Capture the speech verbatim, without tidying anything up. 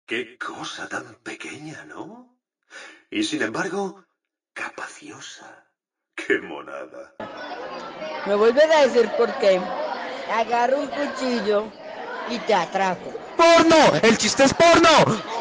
Qué cosa tan pequeña, ¿no? Y sin embargo, capaciosa. ¡Qué monada! Me vuelves a decir por qué. Agarro un cuchillo y te atraco. ¡Porno! ¡El chiste es porno!